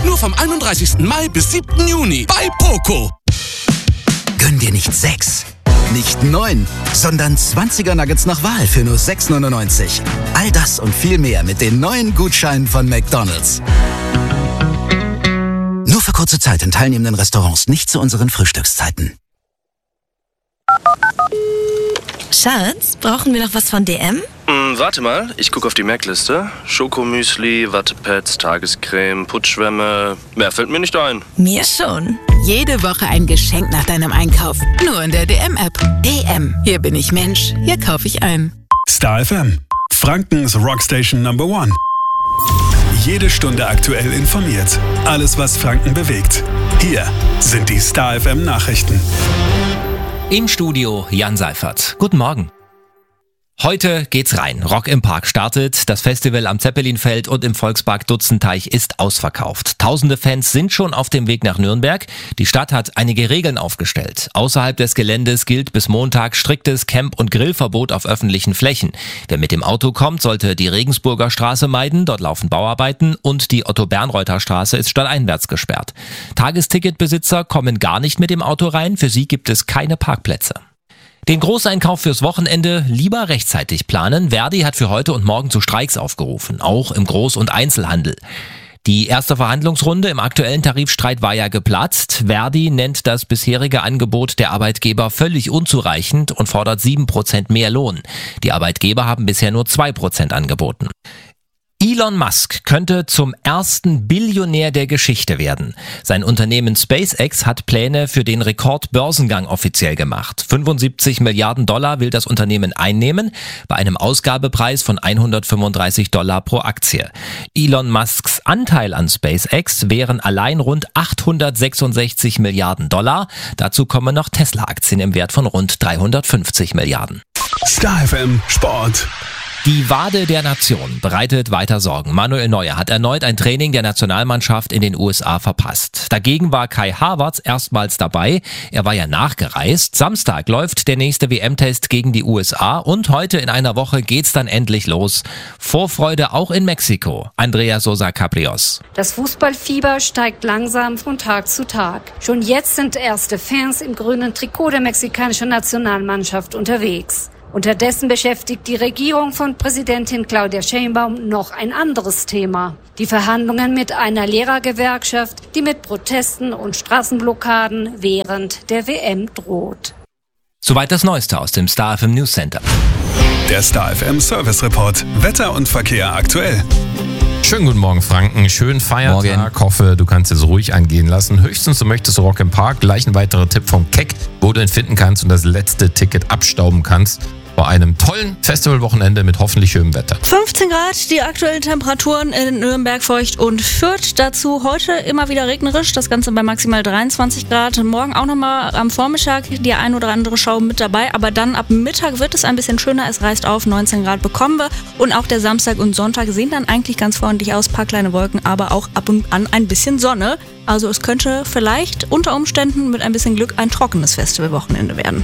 Nur vom 31. Mai bis 7. Juni bei Poco. Gönn dir nicht 6, nicht 9, sondern 20er Nuggets nach Wahl für nur 6,99. All das und viel mehr mit den neuen Gutscheinen von McDonald's. Nur für kurze Zeit in teilnehmenden Restaurants, nicht zu unseren Frühstückszeiten. Schatz, brauchen wir noch was von DM? Warte mal, ich gucke auf die Merkliste. Schokomüsli, Wattepads, Tagescreme, Putzschwämme. Mehr fällt mir nicht ein. Mir schon. Jede Woche ein Geschenk nach deinem Einkauf. Nur in der DM-App. DM. Hier bin ich Mensch. Hier kaufe ich ein. Star FM. Frankens Rockstation Number 1. Jede Stunde aktuell informiert. Alles, was Franken bewegt. Hier sind die Star FM Nachrichten. Im Studio Jan Seifert. Guten Morgen. Heute geht's rein. Rock im Park startet, das Festival am Zeppelinfeld und im Volkspark Dutzenteich ist ausverkauft. Tausende Fans sind schon auf dem Weg nach Nürnberg. Die Stadt hat einige Regeln aufgestellt. Außerhalb des Geländes gilt bis Montag striktes Camp- und Grillverbot auf öffentlichen Flächen. Wer mit dem Auto kommt, sollte die Regensburger Straße meiden, dort laufen Bauarbeiten und die Otto-Bernreuther-Straße ist stadteinwärts gesperrt. Tagesticketbesitzer kommen gar nicht mit dem Auto rein, für sie gibt es keine Parkplätze. Den Großeinkauf fürs Wochenende lieber rechtzeitig planen. Verdi hat für heute und morgen zu Streiks aufgerufen, auch im Groß- und Einzelhandel. Die erste Verhandlungsrunde im aktuellen Tarifstreit war ja geplatzt. Verdi nennt das bisherige Angebot der Arbeitgeber völlig unzureichend und fordert 7% mehr Lohn. Die Arbeitgeber haben bisher nur 2% angeboten. Elon Musk könnte zum ersten Billionär der Geschichte werden. Sein Unternehmen SpaceX hat Pläne für den Rekordbörsengang offiziell gemacht. 75 Milliarden Dollar will das Unternehmen einnehmen, bei einem Ausgabepreis von $135 pro Aktie. Elon Musks Anteil an SpaceX wären allein rund 866 Milliarden Dollar. Dazu kommen noch Tesla-Aktien im Wert von rund 350 Milliarden. Star FM Sport. Die Wade der Nation bereitet weiter Sorgen. Manuel Neuer hat erneut ein Training der Nationalmannschaft in den USA verpasst. Dagegen war Kai Havertz erstmals dabei. Er war ja nachgereist. Samstag läuft der nächste WM-Test gegen die USA und heute in einer Woche geht's dann endlich los. Vorfreude auch in Mexiko. Andrea Sosa Caprios. Das Fußballfieber steigt langsam von Tag zu Tag. Schon jetzt sind erste Fans im grünen Trikot der mexikanischen Nationalmannschaft unterwegs. Unterdessen beschäftigt die Regierung von Präsidentin Claudia Sheinbaum noch ein anderes Thema. Die Verhandlungen mit einer Lehrergewerkschaft, die mit Protesten und Straßenblockaden während der WM droht. Soweit das Neueste aus dem Star FM News Center. Der Star FM Service Report. Wetter und Verkehr aktuell. Schönen guten Morgen, Franken. Schönen Feiertag. Morgen. Hoffe, du kannst es ruhig angehen lassen. Höchstens, du möchtest Rock im Park. Gleich ein weiterer Tipp vom Keck, wo du ihn finden kannst und das letzte Ticket abstauben kannst. Bei einem tollen Festivalwochenende mit hoffentlich schönem Wetter. 15 Grad, die aktuellen Temperaturen in Nürnberg, Feucht und Fürth. Dazu heute immer wieder regnerisch, das Ganze bei maximal 23 Grad. Morgen auch nochmal am Vormittag die ein oder andere Schauer mit dabei. Aber dann ab Mittag wird es ein bisschen schöner. Es reißt auf, 19 Grad bekommen wir. Und auch der Samstag und Sonntag sehen dann eigentlich ganz freundlich aus. Paar kleine Wolken, aber auch ab und an ein bisschen Sonne. Also es könnte vielleicht unter Umständen mit ein bisschen Glück ein trockenes Festivalwochenende werden.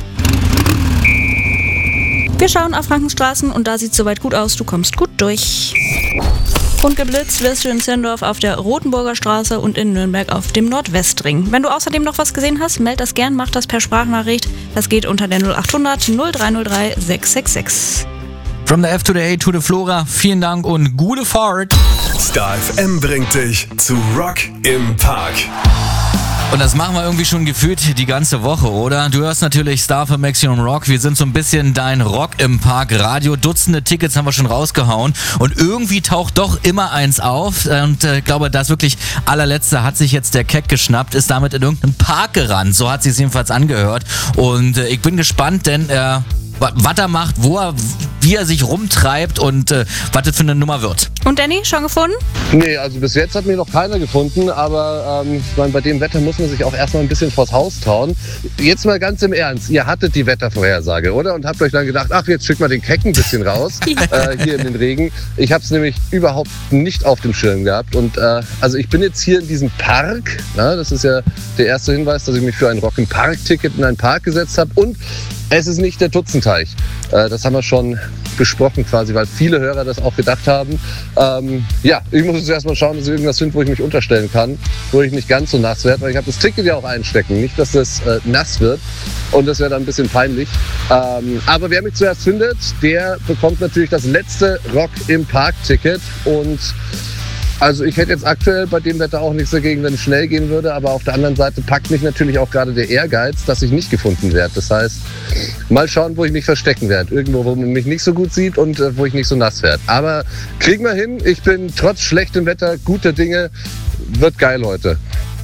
Wir schauen auf Frankenstraßen und da sieht es soweit gut aus. Du kommst gut durch. Und geblitzt wirst du in Zirndorf auf der Rotenburger Straße und in Nürnberg auf dem Nordwestring. Wenn du außerdem noch was gesehen hast, meld das gern, mach das per Sprachnachricht. Das geht unter der 0800 0303 666. From the F to the A to the Flora, vielen Dank und gute Fahrt. Star FM bringt dich zu Rock im Park. Und das machen wir irgendwie schon gefühlt die ganze Woche, oder? Du hörst natürlich Star für Maximum Rock. Wir sind so ein bisschen dein Rock im Park Radio. Dutzende Tickets haben wir schon rausgehauen. Und irgendwie taucht doch immer eins auf. Und ich glaube, das wirklich allerletzte hat sich jetzt der Keck geschnappt, ist damit in irgendeinen Park gerannt. So hat sie es jedenfalls angehört. Und ich bin gespannt, denn was er macht, wie er sich rumtreibt und was das für eine Nummer wird. Und Danny, schon gefunden? Nee, also bis jetzt hat mir noch keiner gefunden, aber ich meine, bei dem Wetter muss man sich auch erstmal ein bisschen vors Haus trauen. Jetzt mal ganz im Ernst, ihr hattet die Wettervorhersage, oder? Und habt euch dann gedacht, ach, jetzt schickt mal den Keck ein bisschen raus, hier in den Regen. Ich habe es nämlich überhaupt nicht auf dem Schirm gehabt. Und also ich bin jetzt hier in diesem Park, das ist ja der erste Hinweis, dass ich mich für ein Rock-im-Park-Ticket in einen Park gesetzt habe. Und es ist nicht der Dutzenteich. Das haben wir schon besprochen quasi, weil viele Hörer das auch gedacht haben. Ich muss jetzt erstmal schauen, dass ich irgendwas finde, wo ich mich unterstellen kann, wo ich nicht ganz so nass werde, weil ich habe das Ticket ja auch einstecken, nicht, dass das nass wird und das wäre dann ein bisschen peinlich. Aber wer mich zuerst findet, der bekommt natürlich das letzte Rock im Park-Ticket und also ich hätte jetzt aktuell bei dem Wetter auch nichts dagegen, wenn es schnell gehen würde, aber auf der anderen Seite packt mich natürlich auch gerade der Ehrgeiz, dass ich nicht gefunden werde. Das heißt, mal schauen, wo ich mich verstecken werde. Irgendwo, wo man mich nicht so gut sieht und wo ich nicht so nass werde. Aber kriegen wir hin. Ich bin trotz schlechtem Wetter guter Dinge. Wird geil, Leute.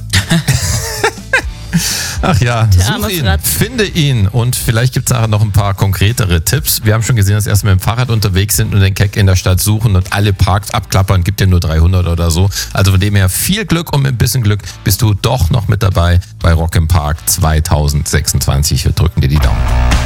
Ach ja, such ihn, finde ihn und vielleicht gibt es nachher noch ein paar konkretere Tipps. Wir haben schon gesehen, dass erst mit dem Fahrrad unterwegs sind und den Keck in der Stadt suchen und alle Parks abklappern, gibt ja nur 300 oder so. Also von dem her viel Glück und mit ein bisschen Glück bist du doch noch mit dabei bei Rock im Park 2026. Wir drücken dir die Daumen.